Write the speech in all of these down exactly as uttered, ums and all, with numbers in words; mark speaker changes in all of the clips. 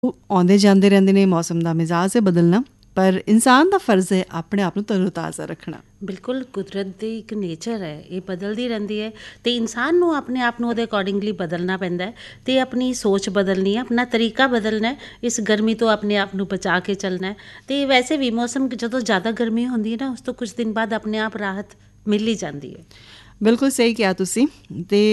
Speaker 1: ਆਉਂਦੇ ਜਾਂਦੇ ਰਹਿੰਦੇ ਨੇ, ਮੌਸਮ ਦਾ ਮਿਜ਼ਾਜ ਹੈ ਬਦਲਣਾ, ਪਰ ਇਨਸਾਨ ਦਾ ਫਰਜ਼ ਹੈ ਆਪਣੇ ਆਪ ਨੂੰ ਤਰੋਤਾਜ਼ਾ ਰੱਖਣਾ।
Speaker 2: ਬਿਲਕੁਲ, ਕੁਦਰਤ ਦੀ ਇੱਕ ਨੇਚਰ ਹੈ, ਇਹ ਬਦਲਦੀ ਰਹਿੰਦੀ ਹੈ ਅਤੇ ਇਨਸਾਨ ਨੂੰ ਆਪਣੇ ਆਪ ਨੂੰ ਉਹਦੇ ਅਕੋਰਡਿੰਗਲੀ ਬਦਲਣਾ ਪੈਂਦਾ ਹੈ ਅਤੇ ਆਪਣੀ ਸੋਚ ਬਦਲਣੀ ਹੈ, ਆਪਣਾ ਤਰੀਕਾ ਬਦਲਣਾ, ਇਸ ਗਰਮੀ ਤੋਂ ਆਪਣੇ ਆਪ ਨੂੰ ਬਚਾ ਕੇ ਚੱਲਣਾ। ਅਤੇ ਵੈਸੇ ਵੀ ਮੌਸਮ ਜਦੋਂ ਜ਼ਿਆਦਾ ਗਰਮੀ ਹੁੰਦੀ ਹੈ ਨਾ, ਉਸ ਤੋਂ ਕੁਛ ਦਿਨ ਬਾਅਦ ਆਪਣੇ ਆਪ ਰਾਹਤ ਮਿਲ ਹੀ ਜਾਂਦੀ ਹੈ।
Speaker 1: ਬਿਲਕੁਲ ਸਹੀ ਕਿਹਾ ਤੁਸੀਂ। ਅਤੇ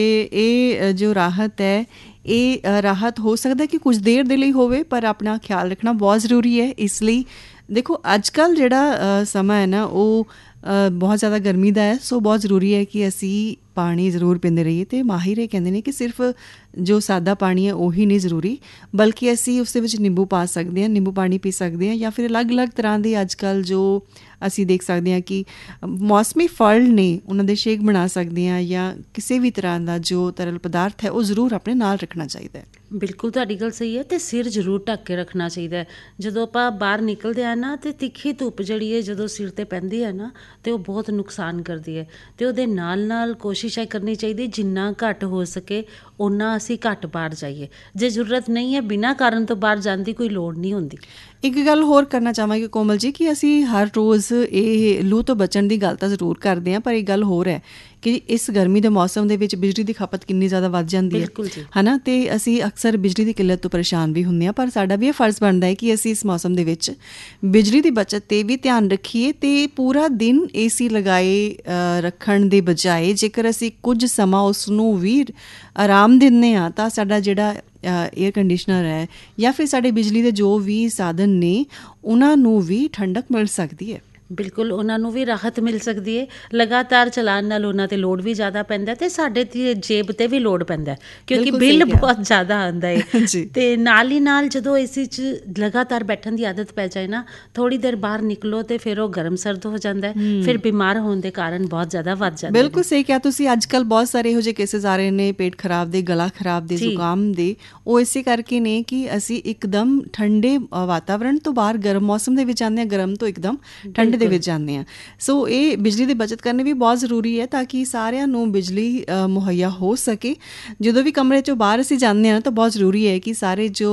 Speaker 1: ਇਹ ਜੋ ਰਾਹਤ ਹੈ, ਇਹ ਰਾਹਤ ਹੋ ਸਕਦਾ ਕਿ ਕੁਝ ਦੇਰ ਦੇ ਲਈ ਹੋਵੇ, ਪਰ ਆਪਣਾ ਖਿਆਲ ਰੱਖਣਾ ਬਹੁਤ ਜ਼ਰੂਰੀ ਹੈ। ਇਸ ਲਈ ਦੇਖੋ, ਅੱਜ ਕੱਲ੍ਹ ਜਿਹੜਾ ਸਮਾਂ ਹੈ ਨਾ, ਉਹ ਬਹੁਤ ਜ਼ਿਆਦਾ ਗਰਮੀ ਦਾ ਹੈ, ਸੋ ਬਹੁਤ ਜ਼ਰੂਰੀ ਹੈ ਕਿ ਅਸੀਂ ਪਾਣੀ ਜ਼ਰੂਰ ਪੀਂਦੇ ਰਹੀਏ। ਅਤੇ ਮਾਹਿਰ ਇਹ ਕਹਿੰਦੇ ਨੇ ਕਿ ਸਿਰਫ ਜੋ ਸਾਦਾ ਪਾਣੀ ਹੈ ਉਹੀ ਨਹੀਂ ਜ਼ਰੂਰੀ, ਬਲਕਿ ਅਸੀਂ ਉਸ ਦੇ ਵਿੱਚ ਨਿੰਬੂ ਪਾ ਸਕਦੇ ਹਾਂ, ਨਿੰਬੂ ਪਾਣੀ ਪੀ ਸਕਦੇ ਹਾਂ, ਜਾਂ ਫਿਰ ਅਲੱਗ-ਅਲੱਗ ਤਰ੍ਹਾਂ ਦੇ ਅੱਜ ਕੱਲ੍ਹ ਜੋ ਅਸੀਂ ਦੇਖ ਸਕਦੇ ਹਾਂ ਕਿ ਮੌਸਮੀ ਫਲ ਨੇ, ਉਹਨਾਂ ਦੇ ਸ਼ੇਕ ਬਣਾ ਸਕਦੇ ਹਾਂ, ਜਾਂ ਕਿਸੇ ਵੀ ਤਰ੍ਹਾਂ ਦਾ ਜੋ ਤਰਲ ਪਦਾਰਥ ਹੈ ਉਹ ਜ਼ਰੂਰ ਆਪਣੇ ਨਾਲ ਰੱਖਣਾ ਚਾਹੀਦਾ ਹੈ।
Speaker 2: ਬਿਲਕੁਲ, ਤੁਹਾਡੀ ਗੱਲ ਸਹੀ ਹੈ। ਅਤੇ ਸਿਰ ਜ਼ਰੂਰ ਢੱਕ ਕੇ ਰੱਖਣਾ ਚਾਹੀਦਾ ਹੈ। ਜਦੋਂ ਆਪਾਂ ਬਾਹਰ ਨਿਕਲਦੇ ਹਾਂ ਨਾ, ਅਤੇ ਤਿੱਖੀ ਧੁੱਪ ਜਿਹੜੀ ਹੈ ਜਦੋਂ ਸਿਰ 'ਤੇ ਪੈਂਦੀ ਹੈ ਨਾ, ਅਤੇ ਉਹ ਬਹੁਤ ਨੁਕਸਾਨ ਕਰਦੀ ਹੈ। ਅਤੇ ਉਹਦੇ ਨਾਲ ਨਾਲ ਕੋਸ਼ਿਸ਼ ਇਹ ਕਰਨੀ ਚਾਹੀਦੀ, ਜਿੰਨਾ ਘੱਟ ਹੋ ਸਕੇ ਓਨਾ ਅਸੀਂ ਘੱਟ ਬਾਹਰ ਜਾਈਏ। ਜੇ ਜ਼ਰੂਰਤ ਨਹੀਂ ਹੈ, ਬਿਨਾਂ ਕਾਰਨ ਤੋਂ ਬਾਹਰ ਜਾਣ ਦੀ ਕੋਈ ਲੋੜ ਨਹੀਂ ਹੁੰਦੀ।
Speaker 1: ਇੱਕ ਗੱਲ ਹੋਰ ਕਰਨਾ ਚਾਹਾਂਗੀ ਕੋਮਲ ਜੀ, ਕਿ ਅਸੀਂ ਹਰ ਰੋਜ਼ ਇਹ ਲੂ ਤੋਂ ਬਚਣ ਦੀ ਗੱਲ ਤਾਂ ਜ਼ਰੂਰ ਕਰਦੇ ਹਾਂ, ਪਰ ਇੱਕ ਗੱਲ ਹੋਰ ਹੈ ਕਿ ਇਸ ਗਰਮੀ ਦੇ ਮੌਸਮ ਦੇ ਵਿੱਚ ਬਿਜਲੀ ਦੀ ਖਪਤ ਕਿੰਨੀ ਜ਼ਿਆਦਾ ਵੱਧ ਜਾਂਦੀ ਹੈ, ਹੈ ਨਾ। ਅਤੇ ਅਸੀਂ ਅਕਸਰ ਬਿਜਲੀ ਦੀ ਕਿੱਲਤ ਤੋਂ ਪਰੇਸ਼ਾਨ ਵੀ ਹੁੰਦੇ ਹਾਂ, ਪਰ ਸਾਡਾ ਵੀ ਇਹ ਫਰਜ਼ ਬਣਦਾ ਹੈ ਕਿ ਅਸੀਂ ਇਸ ਮੌਸਮ ਦੇ ਵਿੱਚ ਬਿਜਲੀ ਦੀ ਬੱਚਤ 'ਤੇ ਵੀ ਧਿਆਨ ਰੱਖੀਏ। ਅਤੇ ਪੂਰਾ ਦਿਨ ਏ ਸੀ ਲਗਾਏ ਰੱਖਣ ਦੇ ਬਜਾਏ ਜੇਕਰ ਅਸੀਂ ਕੁਝ ਸਮਾਂ ਉਸ ਨੂੰ ਵੀ ਆਰਾਮ ਦਿੰਦੇ ਹਾਂ, ਤਾਂ ਸਾਡਾ ਜਿਹੜਾ ਏਅਰ ਕੰਡੀਸ਼ਨਰ ਹੈ ਜਾਂ ਫਿਰ ਸਾਡੇ ਬਿਜਲੀ ਦੇ ਜੋ ਵੀ ਸਾਧਨ ਨੇ, ਉਹਨਾਂ ਨੂੰ ਵੀ ਠੰਡਕ ਮਿਲ ਸਕਦੀ ਹੈ।
Speaker 2: ਬਿਲਕੁਲ, ਉਹਨਾਂ ਨੂੰ ਵੀ ਰਾਹਤ ਮਿਲ ਸਕਦੀ ਹੈ। ਲਗਾਤਾਰ ਚਲਾਉਣ ਨਾਲ ਉਹਨਾਂ 'ਤੇ ਲੋਡ ਵੀ ਜ਼ਿਆਦਾ ਪੈਂਦਾ, ਅਤੇ ਸਾਡੇ ਜੇਬ 'ਤੇ ਵੀ ਲੋਡ ਪੈਂਦਾ, ਕਿਉਂਕਿ ਬਿੱਲ ਬਹੁਤ ਜ਼ਿਆਦਾ ਆਉਂਦਾ ਹੈ। ਅਤੇ ਨਾਲ ਹੀ ਨਾਲ ਜਦੋਂ ਏ ਸੀ 'ਚ ਲਗਾਤਾਰ ਬੈਠਣ ਦੀ ਆਦਤ ਪੈ ਜਾਏ ਨਾ, ਥੋੜ੍ਹੀ ਦੇਰ ਬਾਹਰ ਨਿਕਲੋ ਅਤੇ ਫਿਰ ਉਹ ਗਰਮ ਸਰਦ ਹੋ ਜਾਂਦਾ, ਫਿਰ ਬਿਮਾਰ ਹੋਣ ਦੇ ਕਾਰਨ ਬਹੁਤ ਜ਼ਿਆਦਾ ਵੱਧ ਜਾਂਦੇ।
Speaker 1: ਬਿਲਕੁਲ ਸਹੀ ਕਿਹਾ ਤੁਸੀਂ। ਅੱਜ ਕੱਲ੍ਹ ਬਹੁਤ ਸਾਰੇ ਇਹੋ ਜਿਹੇ ਕੇਸਿਸ ਆ ਰਹੇ ਨੇ, ਪੇਟ ਖਰਾਬ ਦੇ, ਗਲਾ ਖਰਾਬ ਦੇ, ਜ਼ੁਕਾਮ ਦੇ। ਉਹ ਇਸੇ ਕਰਕੇ ਨੇ ਕਿ ਅਸੀਂ ਇੱਕਦਮ ਠੰਡੇ ਵਾਤਾਵਰਣ ਤੋਂ ਬਾਹਰ ਗਰਮ ਮੌਸਮ ਦੇ ਵਿੱਚ ਆਉਂਦੇ ਹਾਂ, ਗਰਮ ਤੋਂ ਇੱਕਦਮ ਠੰਡੇ ਦੇ ਵਿੱਚ ਜਾਂਦੇ ਹਾਂ। ਸੋ ਇਹ ਬਿਜਲੀ ਦੀ ਬੱਚਤ ਕਰਨੀ ਵੀ ਬਹੁਤ ਜ਼ਰੂਰੀ ਹੈ, ਤਾਂ ਕਿ ਸਾਰਿਆਂ ਨੂੰ ਬਿਜਲੀ ਮੁਹੱਈਆ ਹੋ ਸਕੇ। ਜਦੋਂ ਵੀ ਕਮਰੇ 'ਚੋਂ ਬਾਹਰ ਅਸੀਂ ਜਾਂਦੇ ਹਾਂ ਤਾਂ ਬਹੁਤ ਜ਼ਰੂਰੀ ਹੈ ਕਿ ਸਾਰੇ ਜੋ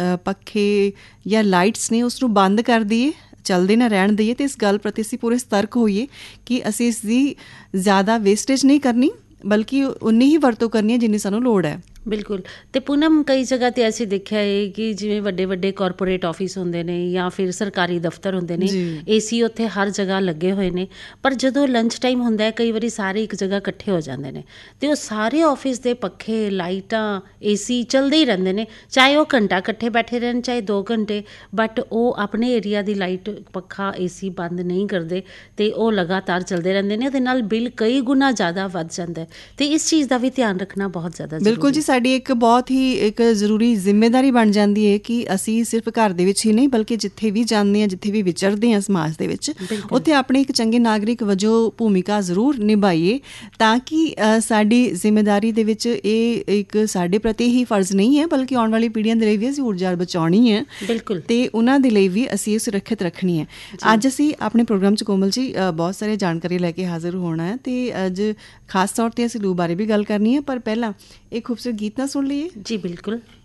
Speaker 1: ਪੱਖੇ ਜਾਂ ਲਾਈਟਸ ਨੇ ਉਸ ਨੂੰ ਬੰਦ ਕਰ ਦਈਏ, ਚੱਲਦੇ ਨਾ ਰਹਿਣ ਦਈਏ। ਅਤੇ ਇਸ ਗੱਲ ਪ੍ਰਤੀ ਅਸੀਂ ਪੂਰੇ ਸਤਰਕ ਹੋਈਏ ਕਿ ਅਸੀਂ ਇਸ ਦੀ ਜ਼ਿਆਦਾ ਵੇਸਟੇਜ ਨਹੀਂ ਕਰਨੀ, ਬਲਕਿ ਉਨੀ ਹੀ ਵਰਤੋਂ ਕਰਨੀ ਹੈ ਜਿੰਨੀ ਸਾਨੂੰ ਲੋੜ ਹੈ।
Speaker 2: ਬਿਲਕੁਲ। ਅਤੇ ਪੂਨਮ, ਕਈ ਜਗ੍ਹਾ 'ਤੇ ਅਸੀਂ ਦੇਖਿਆ ਹੈ ਕਿ ਜਿਵੇਂ ਵੱਡੇ ਵੱਡੇ ਕਾਰਪੋਰੇਟ ਆਫਿਸ ਹੁੰਦੇ ਨੇ ਜਾਂ ਫਿਰ ਸਰਕਾਰੀ ਦਫ਼ਤਰ ਹੁੰਦੇ ਨੇ, ਏ ਸੀ ਉੱਥੇ ਹਰ ਜਗ੍ਹਾ ਲੱਗੇ ਹੋਏ ਨੇ, ਪਰ ਜਦੋਂ ਲੰਚ ਟਾਈਮ ਹੁੰਦਾ ਹੈ, ਕਈ ਵਾਰੀ ਸਾਰੇ ਇੱਕ ਜਗ੍ਹਾ ਇਕੱਠੇ ਹੋ ਜਾਂਦੇ ਨੇ, ਅਤੇ ਉਹ ਸਾਰੇ ਆਫਿਸ ਦੇ ਪੱਖੇ, ਲਾਈਟਾਂ, ਏ ਸੀ ਚੱਲਦੇ ਹੀ ਰਹਿੰਦੇ ਨੇ, ਚਾਹੇ ਉਹ ਘੰਟਾ ਇਕੱਠੇ ਬੈਠੇ ਰਹਿਣ, ਚਾਹੇ ਦੋ ਘੰਟੇ, ਬਟ ਉਹ ਆਪਣੇ ਏਰੀਆ ਦੀ ਲਾਈਟ, ਪੱਖਾ, ਏ ਸੀ ਬੰਦ ਨਹੀਂ ਕਰਦੇ, ਅਤੇ ਉਹ ਲਗਾਤਾਰ ਚੱਲਦੇ ਰਹਿੰਦੇ ਨੇ। ਉਹਦੇ ਨਾਲ ਬਿੱਲ ਕਈ ਗੁਣਾ ਜ਼ਿਆਦਾ ਵੱਧ ਜਾਂਦਾ, ਅਤੇ ਇਸ ਚੀਜ਼ ਦਾ ਵੀ ਧਿਆਨ ਰੱਖਣਾ ਬਹੁਤ ਜ਼ਿਆਦਾ ਜ਼ਰੂਰੀ ਹੈ।
Speaker 1: ਬਿਲਕੁਲ ਜੀ, ਸਾਡੀ ਇੱਕ ਬਹੁਤ ਹੀ ਇੱਕ ਜ਼ਰੂਰੀ ਜ਼ਿੰਮੇਵਾਰੀ ਬਣ ਜਾਂਦੀ ਹੈ ਕਿ ਅਸੀਂ ਸਿਰਫ ਘਰ ਦੇ ਵਿੱਚ ਹੀ ਨਹੀਂ, ਬਲਕਿ ਜਿੱਥੇ ਵੀ ਜਾਂਦੇ ਹਾਂ, ਜਿੱਥੇ ਵੀ ਵਿਚਰਦੇ ਹਾਂ ਸਮਾਜ ਦੇ ਵਿੱਚ, ਉੱਥੇ ਆਪਣੇ ਇੱਕ ਚੰਗੇ ਨਾਗਰਿਕ ਵਜੋਂ ਭੂਮਿਕਾ ਜ਼ਰੂਰ ਨਿਭਾਈਏ, ਤਾਂ ਕਿ ਸਾਡੀ ਜ਼ਿੰਮੇਦਾਰੀ ਦੇ ਵਿੱਚ ਇਹ ਇੱਕ ਸਾਡੇ ਪ੍ਰਤੀ ਹੀ ਫਰਜ਼ ਨਹੀਂ ਹੈ, ਬਲਕਿ ਆਉਣ ਵਾਲੀ ਪੀੜ੍ਹੀਆਂ ਦੇ ਲਈ ਵੀ ਅਸੀਂ ਊਰਜਾ ਬਚਾਉਣੀ ਹੈ। ਬਿਲਕੁਲ। ਅਤੇ ਉਹਨਾਂ ਦੇ ਲਈ ਵੀ ਅਸੀਂ ਇਹ ਸੁਰੱਖਿਅਤ ਰੱਖਣੀ ਹੈ। ਅੱਜ ਅਸੀਂ ਆਪਣੇ ਪ੍ਰੋਗਰਾਮ 'ਚ ਕੋਮਲ ਜੀ ਬਹੁਤ ਸਾਰੇ ਜਾਣਕਾਰੀ ਲੈ ਕੇ ਹਾਜ਼ਰ ਹੋਣਾ ਹੈ, ਅਤੇ ਅੱਜ ਖਾਸ ਤੌਰ 'ਤੇ ਅਸੀਂ ਲੂ ਬਾਰੇ ਵੀ ਗੱਲ ਕਰਨੀ ਹੈ, ਪਰ ਪਹਿਲਾਂ ਇੱਕ ਖੂਬਸੂਰਤ ਗੀਤ ਨਾਲ ਸੁਣ ਲਈਏ।
Speaker 2: ਜੀ ਬਿਲਕੁਲ।